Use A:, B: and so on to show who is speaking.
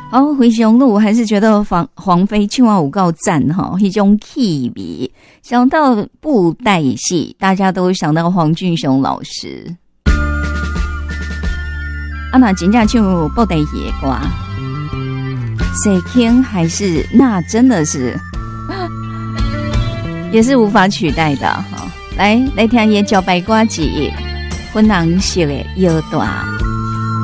A: 好，回雄路还是觉得黄飞唱啊有够赞哈，一种气味。想到布袋戏，大家都想到黄俊雄老师。啊，那真正唱布袋戏的歌，谁听还是那真的是也是无法取代的哈。来听也叫白瓜子，粉红色的腰带。